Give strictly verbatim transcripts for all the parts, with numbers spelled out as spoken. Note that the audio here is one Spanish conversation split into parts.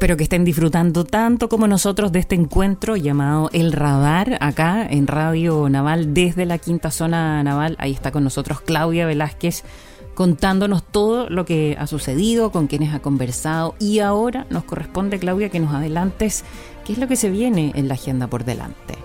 espero que estén disfrutando tanto como nosotros de este encuentro llamado El Radar, acá en Radio Naval, desde la Quinta Zona Naval. Ahí está con nosotros Claudia Velázquez, contándonos todo lo que ha sucedido, con quienes ha conversado. Y ahora nos corresponde, Claudia, que nos adelantes qué es lo que se viene en la agenda por delante.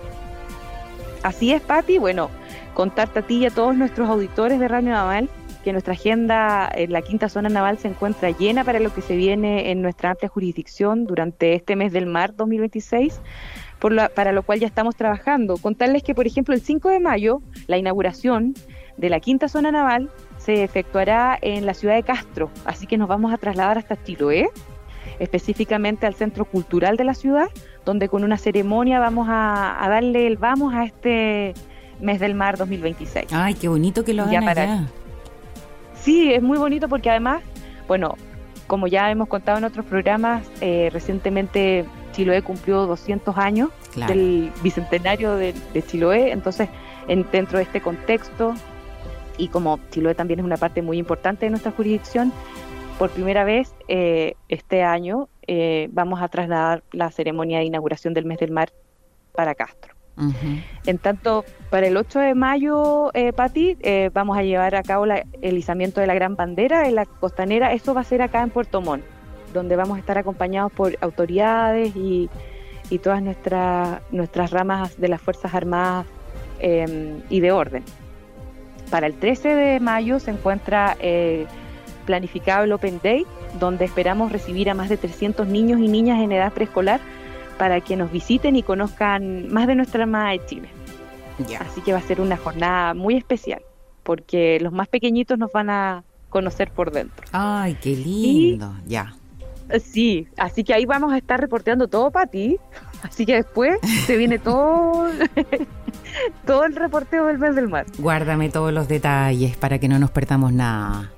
Así es, Pati. Bueno, contarte a ti y a todos nuestros auditores de Radio Naval que nuestra agenda en la Quinta Zona Naval se encuentra llena para lo que se viene en nuestra amplia jurisdicción durante este mes del mar dos mil veintiséis, por la, para lo cual ya estamos trabajando. Contarles que, por ejemplo, el cinco de mayo, la inauguración de la Quinta Zona Naval se efectuará en la ciudad de Castro, así que nos vamos a trasladar hasta Chiloé, específicamente al Centro Cultural de la ciudad, donde con una ceremonia vamos a, a darle el vamos a este mes del mar dos mil veintiséis. Ay, qué bonito que lo hagan para... allá. Sí, es muy bonito porque además, bueno, como ya hemos contado en otros programas, eh, recientemente Chiloé cumplió doscientos años, claro, del bicentenario de, de Chiloé, entonces en, dentro de este contexto, y como Chiloé también es una parte muy importante de nuestra jurisdicción, por primera vez eh, este año eh, vamos a trasladar la ceremonia de inauguración del mes del mar para Castro. Uh-huh. En tanto, para el ocho de mayo, eh, Pati, eh, vamos a llevar a cabo la, el izamiento de la Gran Bandera en la Costanera. Eso va a ser acá en Puerto Montt, donde vamos a estar acompañados por autoridades y, y todas nuestra, nuestras ramas de las Fuerzas Armadas eh, y de orden. Para el trece de mayo se encuentra eh, planificado el Open Day, donde esperamos recibir a más de trescientos niños y niñas en edad preescolar para que nos visiten y conozcan más de nuestra Armada de Chile. Yeah. Así que va a ser una jornada muy especial, porque los más pequeñitos nos van a conocer por dentro. ¡Ay, qué lindo! Ya. Yeah. Sí, así que ahí vamos a estar reporteando todo para ti. Así que después se viene todo, todo el reporteo del mes del mar. Guárdame todos los detalles para que no nos perdamos nada.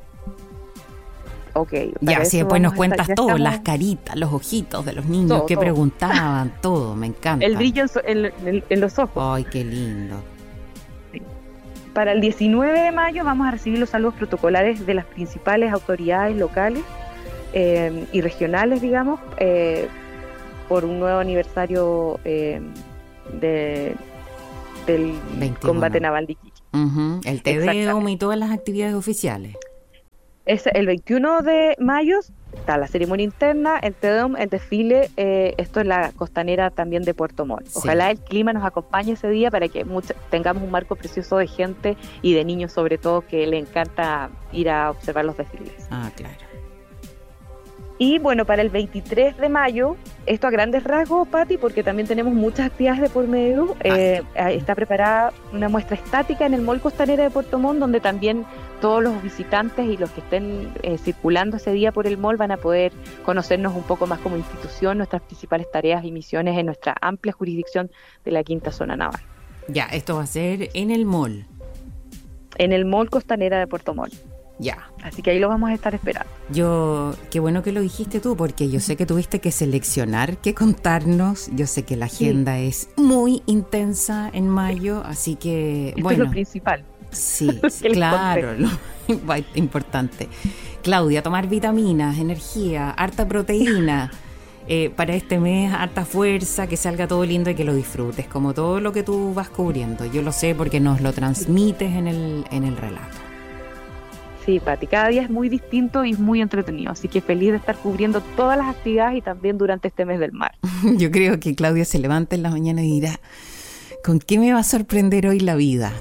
Okay, ya, si después nos cuentas estar, todo, estamos... las caritas, los ojitos de los niños todo, que todo. preguntaban, todo, me encanta. El brillo en, en, en los ojos. Ay, qué lindo. Sí. Para el diecinueve de mayo vamos a recibir los saludos protocolares de las principales autoridades locales eh, y regionales, digamos, eh, por un nuevo aniversario eh, de, del veintiuno. Combate naval de Iquique. Uh-huh. El Te Deum y todas las actividades oficiales. Es el veintiuno de mayo, está la ceremonia interna, el Te Deum, el desfile, eh, esto es la costanera también de Puerto Montt. Ojalá sí. El clima nos acompañe ese día para que mucha, tengamos un marco precioso de gente y de niños sobre todo que le encanta ir a observar los desfiles. Ah, claro. Y bueno, para el veintitrés de mayo, esto a grandes rasgos, Pati, porque también tenemos muchas actividades de por medio, eh, está preparada una muestra estática en el Mall Costanera de Puerto Montt, donde también todos los visitantes y los que estén eh, circulando ese día por el mall van a poder conocernos un poco más como institución, nuestras principales tareas y misiones en nuestra amplia jurisdicción de la Quinta Zona Naval. Ya, esto va a ser en el mall. En el Mall Costanera de Puerto Montt. Ya. Así que ahí lo vamos a estar esperando. Yo, qué bueno que lo dijiste tú, porque yo sé que tuviste que seleccionar qué contarnos. Yo sé que la agenda sí. es muy intensa en mayo, así que Esto bueno. es lo principal. Sí, claro, lo importante. Claudia, tomar vitaminas, energía, harta proteína. Eh, para este mes, harta fuerza, que salga todo lindo y que lo disfrutes, como todo lo que tú vas cubriendo. Yo lo sé porque nos lo transmites en el, en el relato. Sí, Pati, cada día es muy distinto y muy entretenido, así que feliz de estar cubriendo todas las actividades y también durante este mes del mar. Yo creo que Claudia se levanta en la mañana y dirá, ¿con qué me va a sorprender hoy la vida?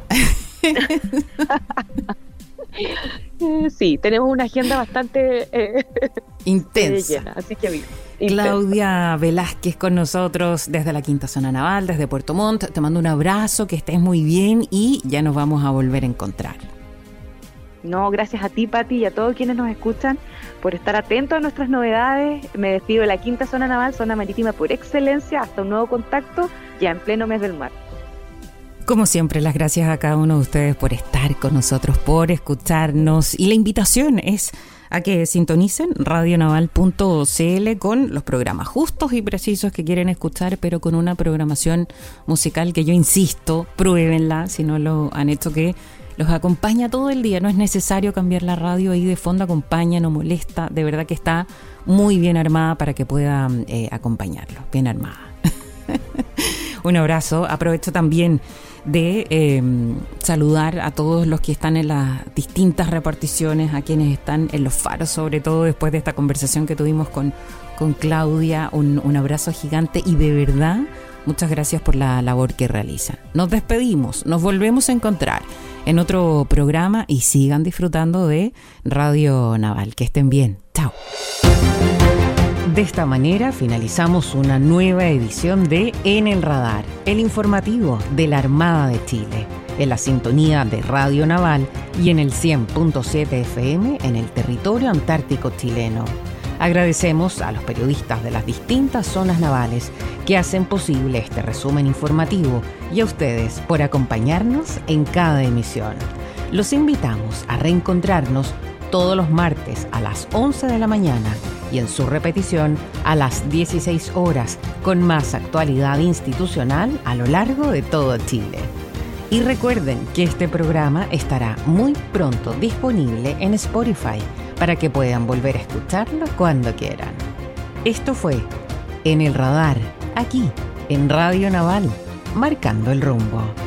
Sí, tenemos una agenda bastante eh, intensa, llena, así que bien. Claudia Velázquez con nosotros desde la Quinta Zona Naval, desde Puerto Montt. Te mando un abrazo, que estés muy bien y ya nos vamos a volver a encontrar. No, gracias a ti, Pati, y a todos quienes nos escuchan por estar atentos a nuestras novedades. Me despido de la Quinta Zona Naval, zona marítima por excelencia. Hasta un nuevo contacto ya en pleno mes del mar. Como siempre, las gracias a cada uno de ustedes por estar con nosotros, por escucharnos. Y la invitación es a que sintonicen radio naval punto c l con los programas justos y precisos que quieren escuchar, pero con una programación musical que yo insisto, pruébenla si no lo han hecho, que los acompaña todo el día. No es necesario cambiar la radio ahí de fondo, acompaña, no molesta. De verdad que está muy bien armada para que pueda eh, acompañarlo. Bien armada. Un abrazo. Aprovecho también de eh, saludar a todos los que están en las distintas reparticiones, a quienes están en los faros, sobre todo después de esta conversación que tuvimos con, con Claudia. Un, un abrazo gigante y de verdad muchas gracias por la labor que realizan. Nos despedimos, nos volvemos a encontrar en otro programa y sigan disfrutando de Radio Naval. Que estén bien. Chao. De esta manera finalizamos una nueva edición de En el Radar, el informativo de la Armada de Chile, en la sintonía de Radio Naval y en el cien punto siete F M en el territorio antártico chileno. Agradecemos a los periodistas de las distintas zonas navales que hacen posible este resumen informativo y a ustedes por acompañarnos en cada emisión. Los invitamos a reencontrarnos todos los martes a las once de la mañana y en su repetición a las dieciséis horas con más actualidad institucional a lo largo de todo Chile. Y recuerden que este programa estará muy pronto disponible en Spotify para que puedan volver a escucharlo cuando quieran. Esto fue En el Radar, aquí en Radio Naval, marcando el rumbo.